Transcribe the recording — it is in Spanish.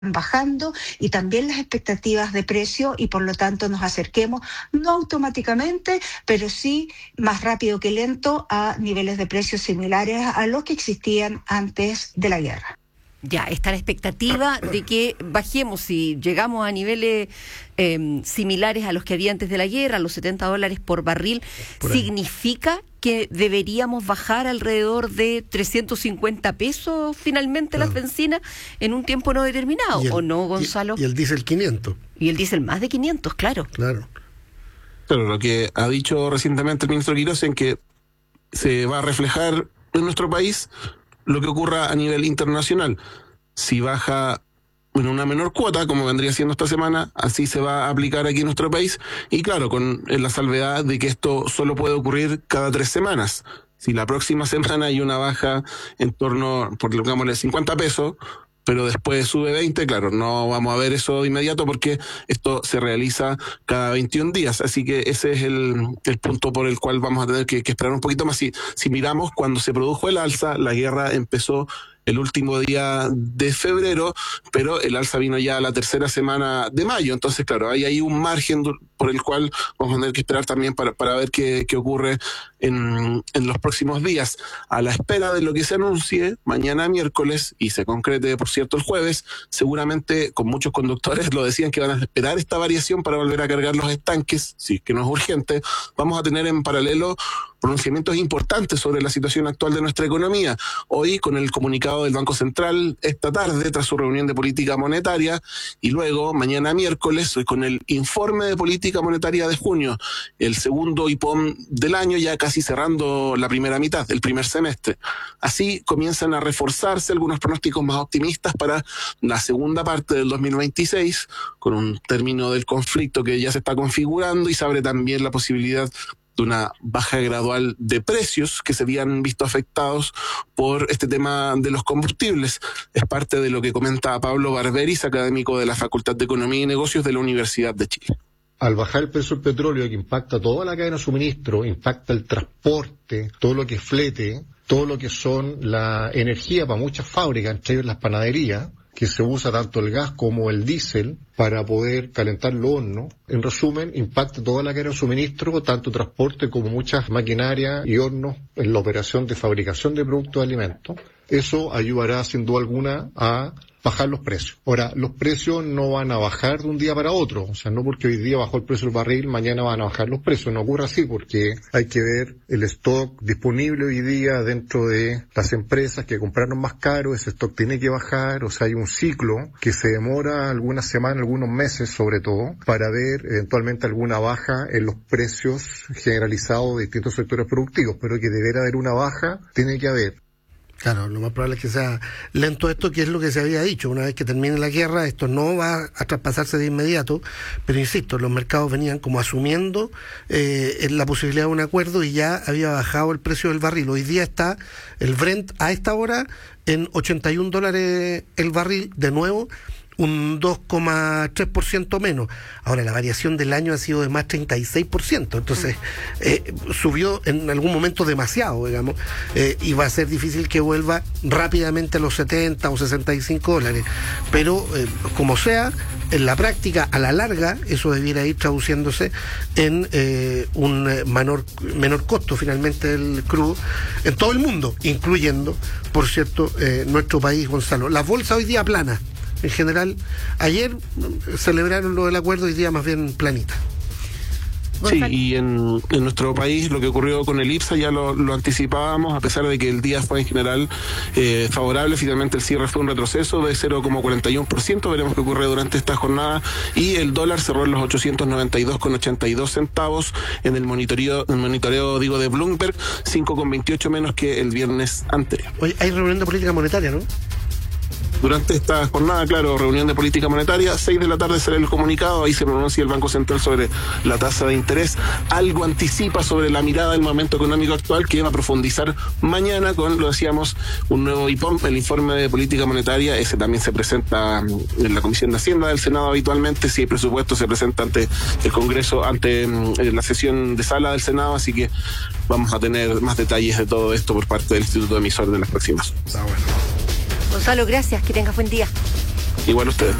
bajando y también las expectativas de precio y por lo tanto nos acerquemos, no automáticamente, pero sí más rápido que lento a niveles de precios similares a los que existían antes de la guerra. Ya, está la expectativa de que bajemos, si llegamos a niveles similares a los que había antes de la guerra, los $70 por barril, ¿significa que deberíamos bajar alrededor de 350 pesos finalmente las bencinas en un tiempo no determinado? ¿O no, Gonzalo? Y el diésel 500. Y el diésel más de 500, claro. Claro. Pero lo que ha dicho recientemente el ministro Quirós en que se va a reflejar en nuestro país lo que ocurra a nivel internacional. Si baja en una menor cuota, como vendría siendo esta semana, así se va a aplicar aquí en nuestro país, y claro, con la salvedad de que esto solo puede ocurrir cada 3 semanas. Si la próxima semana hay una baja en torno, por digámosle, 50 pesos, pero después sube 20, claro, no vamos a ver eso de inmediato porque esto se realiza cada 21 días, así que ese es el punto por el cual vamos a tener que esperar un poquito más. Si miramos, cuando se produjo el alza, la guerra empezó el último día de febrero, pero el alza vino ya a la tercera semana de mayo, entonces claro, hay ahí un margen por el cual vamos a tener que esperar también para ver qué ocurre en los próximos días. A la espera de lo que se anuncie mañana miércoles y se concrete, por cierto, el jueves, seguramente con muchos conductores lo decían que van a esperar esta variación para volver a cargar los estanques, si es que no es urgente. Vamos a tener en paralelo pronunciamientos importantes sobre la situación actual de nuestra economía. Hoy, con el comunicado del Banco Central, esta tarde, tras su reunión de política monetaria, y luego, mañana miércoles, con el informe de política monetaria de junio, el segundo IPOM del año, ya casi cerrando la primera mitad, el primer semestre. Así comienzan a reforzarse algunos pronósticos más optimistas para la segunda parte del 2026, con un término del conflicto que ya se está configurando, y se abre también la posibilidad de una baja gradual de precios que se habían visto afectados por este tema de los combustibles. Es parte de lo que comenta Pablo Barberis, académico de la Facultad de Economía y Negocios de la Universidad de Chile. Al bajar el precio del petróleo, que impacta toda la cadena de suministro, impacta el transporte, todo lo que es flete, todo lo que son la energía para muchas fábricas, entre ellas las panaderías, que se usa tanto el gas como el diésel para poder calentar los hornos. En resumen, impacta toda la cadena de suministro, tanto transporte como muchas maquinarias y hornos en la operación de fabricación de productos de alimentos. Eso ayudará sin duda alguna a bajar los precios. Ahora, los precios no van a bajar de un día para otro, o sea, no porque hoy día bajó el precio del barril, mañana van a bajar los precios, no ocurre así, porque hay que ver el stock disponible hoy día dentro de las empresas que compraron más caro, ese stock tiene que bajar, o sea, hay un ciclo que se demora algunas semanas, algunos meses sobre todo, para ver eventualmente alguna baja en los precios generalizados de distintos sectores productivos, pero que deberá haber una baja, tiene que haber. Claro, lo más probable es que sea lento esto, que es lo que se había dicho. Una vez que termine la guerra, esto no va a traspasarse de inmediato, pero insisto, los mercados venían como asumiendo la posibilidad de un acuerdo y ya había bajado el precio del barril. Hoy día está el Brent a esta hora en $81 el barril, de nuevo, un 2,3% menos. Ahora, la variación del año ha sido de más 36%, entonces subió en algún momento demasiado, digamos, y va a ser difícil que vuelva rápidamente a los 70 o $65, pero como sea, en la práctica, a la larga, eso debiera ir traduciéndose en un menor costo finalmente del crudo en todo el mundo, incluyendo, por cierto, nuestro país, Gonzalo. Las bolsas hoy día planas. En general, ayer celebraron lo del acuerdo, hoy día más bien planita. Sí, y en nuestro país lo que ocurrió con el IPSA ya lo anticipábamos, a pesar de que el día fue en general favorable. Finalmente el cierre fue un retroceso de 0,41%, veremos qué ocurre durante esta jornada, y el dólar cerró en los 892,82 centavos en el monitoreo de Bloomberg, 5,28 menos que el viernes anterior. Hoy hay reunión de política monetaria, ¿no? Durante esta jornada, claro, reunión de política monetaria, 6 de la tarde será el comunicado, ahí se pronuncia el Banco Central sobre la tasa de interés, algo anticipa sobre la mirada del momento económico actual, que va a profundizar mañana con, lo decíamos, un nuevo IPOM, el informe de política monetaria. Ese también se presenta en la Comisión de Hacienda del Senado habitualmente, si hay presupuesto se presenta ante el Congreso, ante la sesión de sala del Senado, así que vamos a tener más detalles de todo esto por parte del Instituto Emisor de las próximas. Gonzalo, gracias, que tengas buen día. Igual ustedes.